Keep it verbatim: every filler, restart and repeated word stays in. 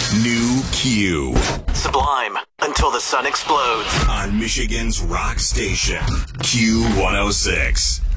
New Q. Sublime until the sun explodes. On Michigan's rock station, Q one oh six.